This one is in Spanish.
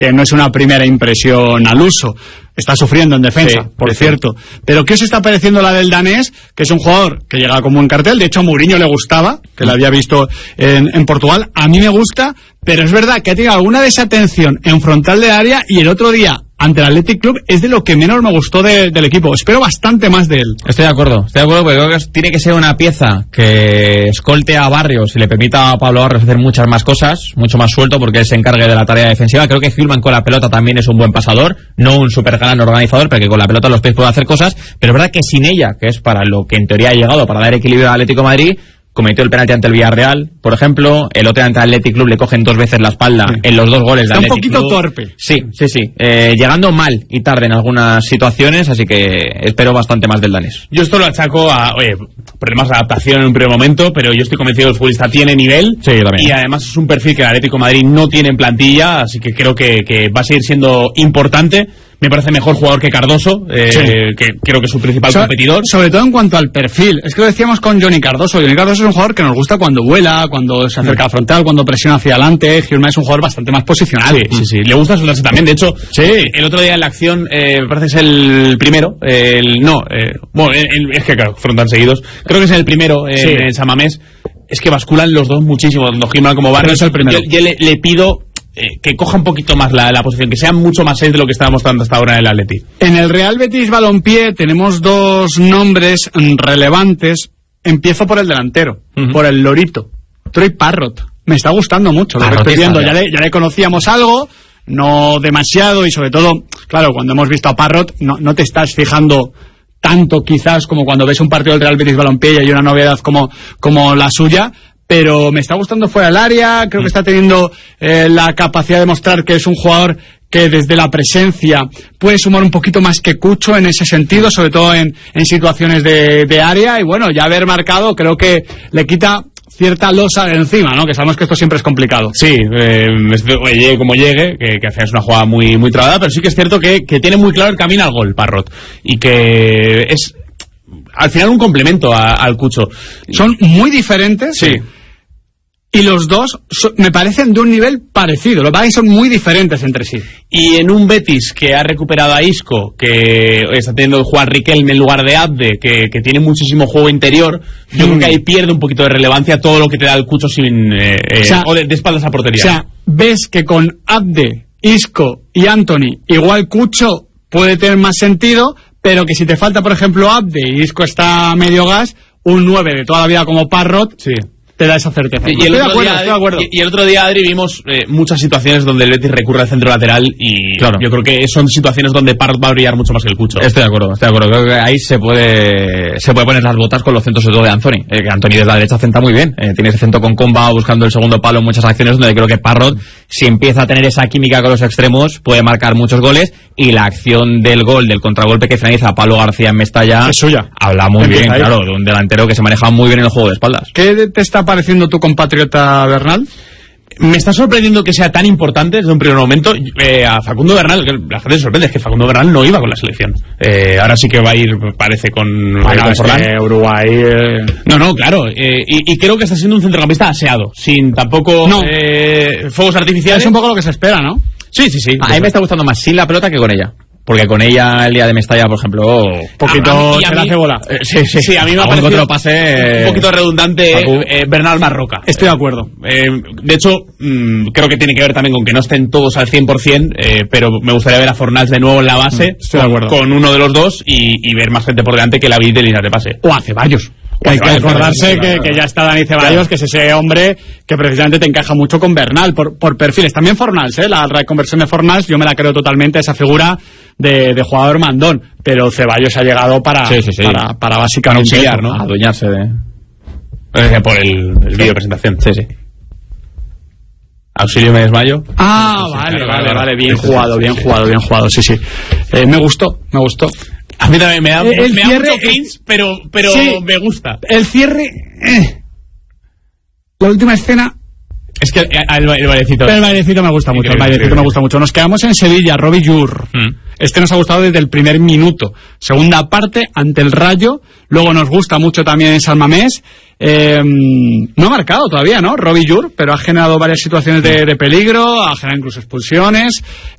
que no es una primera impresión al uso. Está sufriendo en defensa, por cierto. Pero ¿qué os está pareciendo la del danés? Que es un jugador que llega con buen cartel. De hecho, a Mourinho le gustaba, que lo había visto en Portugal. A mí me gusta, pero es verdad que ha tenido alguna desatención en frontal de área y el otro día, ante el Athletic Club, es de lo que menos me gustó del equipo. Espero bastante más de él. Estoy de acuerdo porque creo que tiene que ser una pieza que escolte a Barrios y le permita a Pablo Barrios hacer muchas más cosas, mucho más suelto, porque él se encargue de la tarea defensiva. Creo que Hillman con la pelota también es un buen pasador, no un super gran organizador, pero que con la pelota en los pies puede hacer cosas, pero es verdad que sin ella, que es para lo que en teoría ha llegado, para dar equilibrio al Atlético de Madrid, cometió el penalti ante el Villarreal, por ejemplo, el otro ante el Athletic Club le cogen 2 veces la espalda en los 2 goles de Athletic Club. Está un poquito torpe. Sí. Llegando mal y tarde en algunas situaciones, así que espero bastante más del danés. Yo esto lo achaco a, problemas de adaptación en un primer momento, pero yo estoy convencido que el futbolista tiene nivel. Sí, yo también. Y además es un perfil que el Atlético de Madrid no tiene en plantilla, así que creo que va a seguir siendo importante. Me parece mejor jugador que Cardoso, que creo que es su principal competidor. Sobre todo en cuanto al perfil. Es que lo decíamos con Johnny Cardoso. Johnny Cardoso es un jugador que nos gusta cuando vuela, cuando se acerca a la frontal, cuando presiona hacia adelante. Gilman es un jugador bastante más posicional. Sí. Le gusta soltarse también. De hecho, el otro día en la acción, me parece que es el primero. Es que claro, frontal seguidos. Creo que es el primero en San Mamés. Es que basculan los dos muchísimo, tanto Gilman como Barrios. Es el primero. Yo le pido que coja un poquito más la posición, que sea mucho más de lo que estaba mostrando hasta ahora en el Atleti. En el Real Betis Balompié tenemos 2 nombres relevantes. Empiezo por el delantero, por el lorito, Troy Parrott. Me está gustando mucho lo que estoy viendo. Ya le conocíamos algo, no demasiado, y sobre todo, claro, cuando hemos visto a Parrott no te estás fijando tanto quizás como cuando ves un partido del Real Betis Balompié y hay una novedad como la suya. Pero me está gustando fuera del área, creo que está teniendo la capacidad de mostrar que es un jugador que desde la presencia puede sumar un poquito más que Cucho en ese sentido, sobre todo en situaciones de área, y bueno, ya haber marcado creo que le quita cierta losa de encima, ¿no? Que sabemos que esto siempre es complicado. Sí, llegue como llegue, que hace es una jugada muy, muy trabada, pero sí que es cierto que tiene muy claro el camino al gol, Parrott, y que es al final un complemento al Cucho. Son muy diferentes. Sí. Y los dos me parecen de un nivel parecido. Los Betis son muy diferentes entre sí. Y en un Betis que ha recuperado a Isco, que está teniendo que jugar Riquelme en lugar de Abde, que tiene muchísimo juego interior, yo creo que ahí pierde un poquito de relevancia todo lo que te da el Cucho o de espaldas a portería. O sea, ves que con Abde, Isco y Anthony, igual Cucho puede tener más sentido, pero que si te falta, por ejemplo, Abde y Isco está a medio gas, un 9 de toda la vida como Parrott, te da esa certeza. Y el otro día, Adri, vimos muchas situaciones donde el Betis recurre al centro lateral y claro, yo creo que son situaciones donde Parrott va a brillar mucho más que el Cucho. Estoy de acuerdo. Creo que ahí se puede poner las botas con los centros, sobre todo de Anthony. Que Anthony desde la derecha centra muy bien. Tiene ese centro con comba buscando el segundo palo en muchas acciones donde creo que Parrott, si empieza a tener esa química con los extremos, puede marcar muchos goles, y la acción del gol, del contragolpe que finaliza a Pablo García en Mestalla, es suya. Habla muy bien, claro, de un delantero que se maneja muy bien en el juego de espaldas. ¿Qué te está pareciendo tu compatriota Bernal? Me está sorprendiendo que sea tan importante desde un primer momento. A Facundo Bernal, que la gente se sorprende, es que Facundo Bernal no iba con la selección. Ahora sí que va a ir, parece, con Forlán. Uruguay. No, claro. Y creo que está siendo un centrocampista aseado, sin tampoco fuegos artificiales. Es un poco lo que se espera, ¿no? Sí. A mí me está gustando más sin la pelota que con ella. Porque con ella el día de Mestalla, por ejemplo, poquito se la hace bola. Sí, a mí me ha parecido un poquito redundante Bernal Marroca. Estoy de acuerdo. De hecho, creo que tiene que ver también con que no estén todos al 100%, pero me gustaría ver a Fornals de nuevo en la base, con uno de los dos, y ver más gente por delante que la habilite de línea de pase. O a Ceballos. Hay que recordarse que ya está Dani Ceballos, que es ese hombre que precisamente te encaja mucho con Bernal, por perfiles. También Fornals, la reconversión de Fornals, yo me la creo totalmente, esa figura de jugador mandón, pero Ceballos ha llegado para básicamente auxiliar, ¿no? A adueñarse por el vídeo de presentación. Sí. Auxilio, me desmayo. Vale, bien jugado, sí. Me gustó. A mí también me da mucho cringe, pero sí, me gusta. El cierre... La última escena... Es que el bailecito... Pero el bailecito me gusta mucho. Nos quedamos en Sevilla, Robbie Jur. Este nos ha gustado desde el primer minuto. Segunda parte, ante el Rayo. Luego nos gusta mucho también en San Mamés. No ha marcado todavía, ¿no? Robbie Jur, pero ha generado varias situaciones de peligro, ha generado incluso expulsiones.